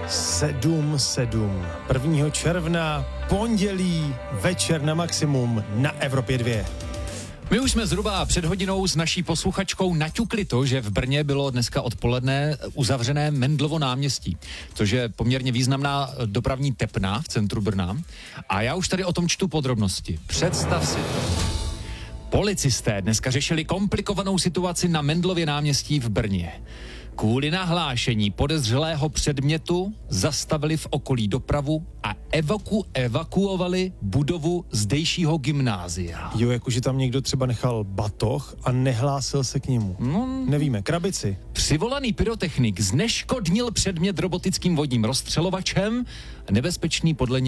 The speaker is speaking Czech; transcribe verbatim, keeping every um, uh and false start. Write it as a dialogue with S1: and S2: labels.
S1: sedm sedm. prvního června, pondělí, večer na maximum na Evropě dva.
S2: My už jsme zhruba před hodinou s naší posluchačkou naťukli to, že v Brně bylo dneska odpoledne uzavřené Mendlovo náměstí, což je poměrně významná dopravní tepna v centru Brna. A já už tady o tom čtu podrobnosti. Představ si to. Policisté dneska řešili komplikovanou situaci na Mendlově náměstí v Brně. Kvůli nahlášení podezřelého předmětu zastavili v okolí dopravu a evaku, evakuovali budovu zdejšího gymnázia.
S1: Jo, jakože tam někdo třeba nechal batoh a nehlásil se k němu.
S2: No,
S1: Nevíme, krabici.
S2: Přivolaný pyrotechnik zneškodnil předmět robotickým vodním rozstřelovačem, nebezpečný podle něj